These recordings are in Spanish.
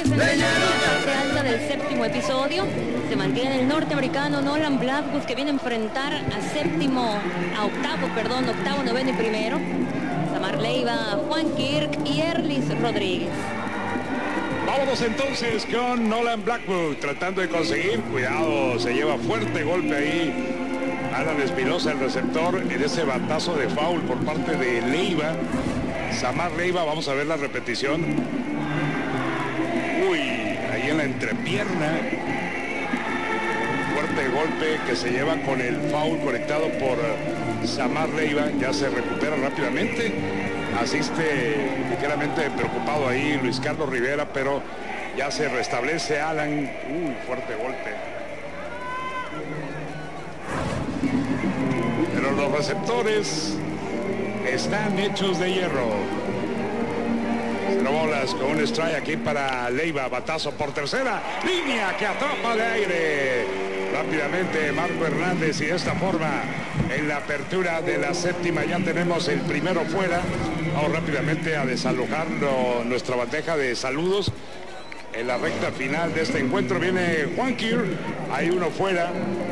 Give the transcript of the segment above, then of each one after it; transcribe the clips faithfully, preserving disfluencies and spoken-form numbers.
en la parte alta del séptimo episodio. Se mantiene el norteamericano Nolan Blackwood, que viene a enfrentar a séptimo, a octavo, perdón, octavo, noveno y primero. Samar Leiva, Juan Kirk y Erlis Rodríguez. Vámonos entonces con Nolan Blackwood tratando de conseguir. Cuidado, se lleva fuerte golpe ahí Alan Espinosa, el receptor, en ese batazo de foul por parte de Leiva. Samar Leiva, vamos a ver la repetición. Uy, ahí en la entrepierna. Fuerte golpe que se lleva con el foul conectado por Samar Leiva. Ya se recupera rápidamente. Asiste ligeramente preocupado ahí Luis Carlos Rivera, pero ya se restablece Alan. Uy, fuerte golpe. Pero los receptores están hechos de hierro. Cero bolas con un strike aquí para Leiva. Batazo por tercera. Línea que atrapa de aire. Rápidamente Marco Hernández, y de esta forma en la apertura de la séptima ya tenemos el primero fuera. Vamos rápidamente a desalojar lo, nuestra bandeja de saludos. En la recta final de este encuentro viene Juan Kirk. Hay uno fuera.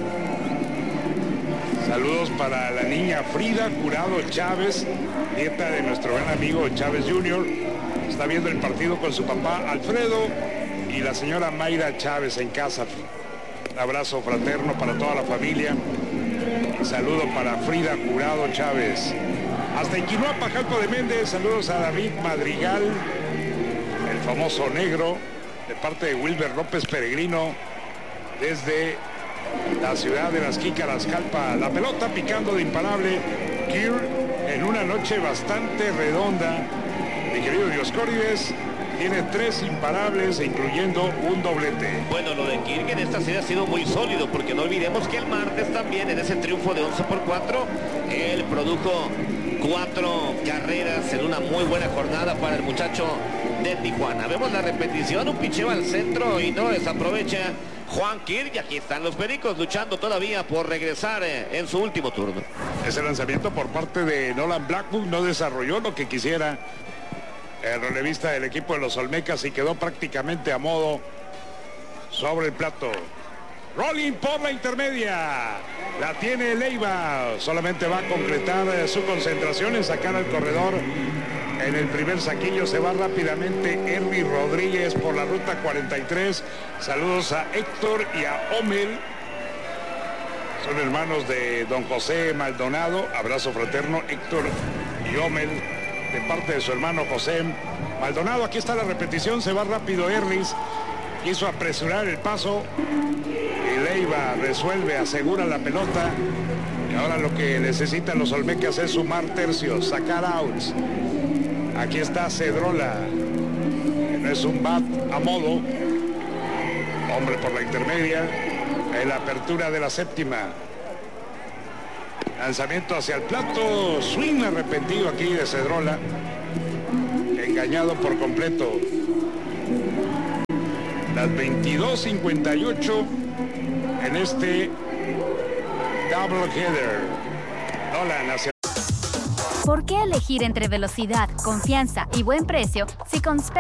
Saludos para la niña Frida Jurado Chávez, nieta de nuestro gran amigo Chávez junior Está viendo el partido con su papá Alfredo y la señora Mayra Chávez en casa. Un abrazo fraterno para toda la familia y saludo para Frida Jurado Chávez. Hasta Inquinuapa, Jalpa de Méndez, saludos a David Madrigal, el famoso negro, de parte de Wilber López Peregrino, desde la ciudad de las Jícaras, Jalpa. La pelota picando de imparable Kirk en una noche bastante redonda. Mi querido Dioscórides, tiene tres imparables, incluyendo un doblete. Bueno, lo de Kirk en esta serie ha sido muy sólido, porque no olvidemos que el martes también, en ese triunfo de once por cuatro, él produjo cuatro carreras en una muy buena jornada para el muchacho de Tijuana. Vemos la repetición, un picheo al centro y no desaprovecha Juan Kirk, y aquí están los Pericos luchando todavía por regresar en su último turno. Ese lanzamiento por parte de Nolan Blackwood no desarrolló lo que quisiera el relevista del equipo de los Olmecas y quedó prácticamente a modo sobre el plato. Rolling por la intermedia. La tiene Leiva. Solamente va a concretar su concentración en sacar al corredor. En el primer saquillo se va rápidamente Erly Rodríguez por la ruta cuarenta y tres. Saludos a Héctor y a Omel. Son hermanos de don José Maldonado. Abrazo fraterno, Héctor y Omel, de parte de su hermano José Maldonado. Aquí está la repetición. Se va rápido Erlis. Quiso apresurar el paso. Y Leiva resuelve, asegura la pelota. Y ahora lo que necesitan los Olmecas es sumar tercios, sacar outs. Aquí está Cedrola. No es un bat a modo. Hombre por la intermedia. En la apertura de la séptima. Lanzamiento hacia el plato. Swing arrepentido aquí de Cedrola. Engañado por completo. Las veintidós cincuenta y ocho en este double header. Nolan hacia... ¿Por qué elegir entre velocidad, confianza y buen precio si con